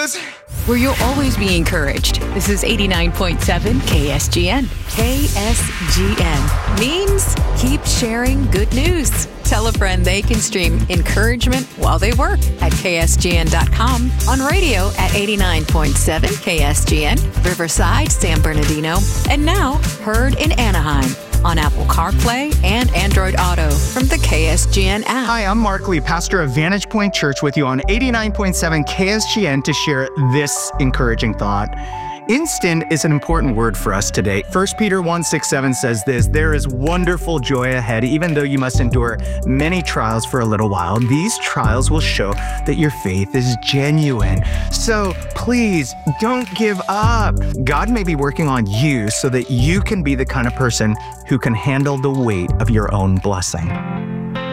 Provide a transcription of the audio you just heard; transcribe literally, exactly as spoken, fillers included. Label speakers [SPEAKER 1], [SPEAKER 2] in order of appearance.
[SPEAKER 1] Jesus.
[SPEAKER 2] Where you'll always be encouraged. This is eighty-nine point seven K S G N. K S G N means keep sharing good news. Tell a friend they can stream encouragement while they work at K S G N dot com, on radio at eighty-nine point seven K S G N, Riverside, San Bernardino, and now heard in Anaheim on Apple CarPlay and Android Auto from the K S G N app.
[SPEAKER 1] Hi, I'm Mark Lee, pastor of Vantage Point Church, with you on eighty-nine point seven K S G N to share this encouraging thought. Instant is an important word for us today. First Peter one, six, seven says this: there is wonderful joy ahead, even though you must endure many trials for a little while. These trials will show that your faith is genuine. So please don't give up. God may be working on you so that you can be the kind of person who can handle the weight of your own blessing.